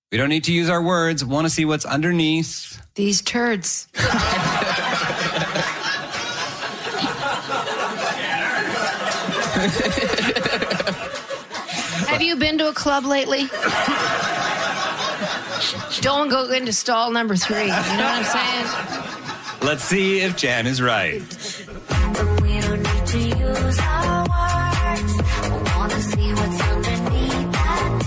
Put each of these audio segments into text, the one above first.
We don't need to use our words. Want to see what's underneath these turds. Have you been to a club lately? Don't go into stall number 3. You know what I'm saying? Let's see if Jan is right. We don't need to use our words. I want to see what's underneath that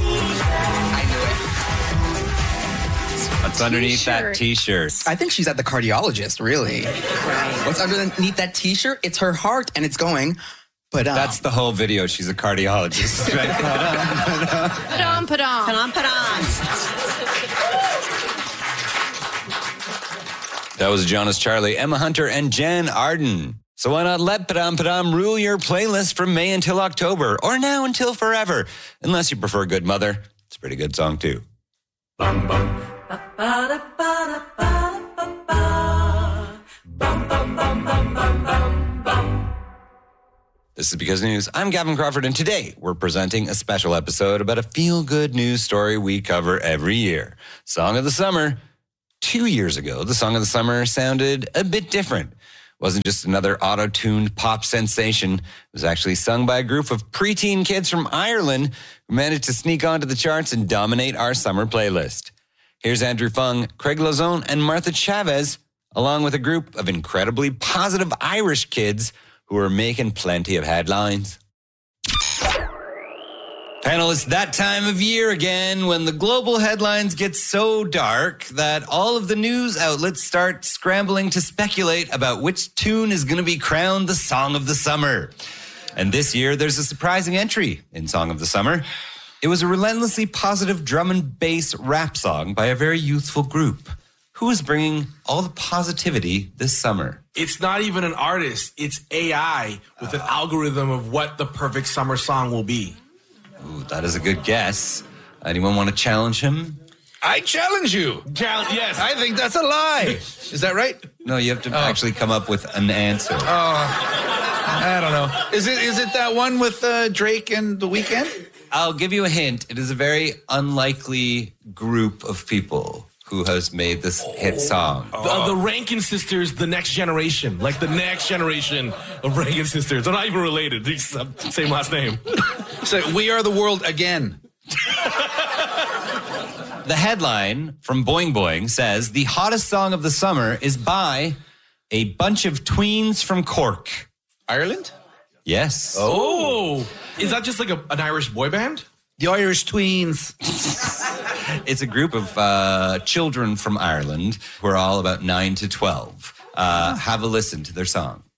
t-shirt. What's underneath that t-shirt? I think she's at the cardiologist, really. Right. What's underneath that t-shirt? It's her heart, and it's going... But that's the whole video. She's a cardiologist. Right? Padam, padam. Padam, padam. That was Jonas Charlie, Emma Hunter, and Jan Arden. So why not let Padam Padam rule your playlist from May until October, or now until forever, unless you prefer Good Mother. It's a pretty good song, too. Bum, bum. This is Because News. I'm Gavin Crawford, and today we're presenting a special episode about a feel-good news story we cover every year. Song of the Summer. 2 years ago, the Song of the Summer sounded a bit different. It wasn't just another auto-tuned pop sensation. It was actually sung by a group of preteen kids from Ireland who managed to sneak onto the charts and dominate our summer playlist. Here's Andrew Fung, Craig Lozone, and Martha Chavez, along with a group of incredibly positive Irish kids who are making plenty of headlines. Panel, it's that time of year again when the global headlines get so dark that all of the news outlets start scrambling to speculate about which tune is going to be crowned the Song of the Summer. And this year, there's a surprising entry in Song of the Summer. It was a relentlessly positive drum and bass rap song by a very youthful group. Who is bringing all the positivity this summer? It's not even an artist. It's AI with an algorithm of what the perfect summer song will be. Ooh, that is a good guess. Anyone want to challenge him? I challenge you. Yes. I think that's a lie. Is that right? No, you have to actually come up with an answer. I don't know. Is it that one with Drake and The Weeknd? I'll give you a hint. It is a very unlikely group of people who has made this hit song. The Rankin Sisters, the next generation. Like the next generation of Rankin Sisters. They're not even related. They just have the same last name. So We Are the World Again. The headline from Boing Boing says, the hottest song of the summer is by a bunch of tweens from Cork. Ireland? Yes. Oh. Is that just like an Irish boy band? The Irish Tweens. It's a group of children from Ireland who are all about 9 to 12. Have a listen to their song.